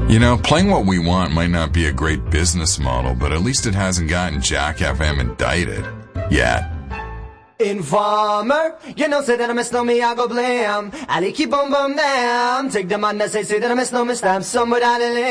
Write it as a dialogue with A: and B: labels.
A: You know, playing what we want might not be a great business model, but at least it hasn't gotten Jack FM indicted. Yet.
B: Informer, you know, say that I miss no me, I go blam. Ali keep on bum down. Take the man that say that I miss no me, stab somebody.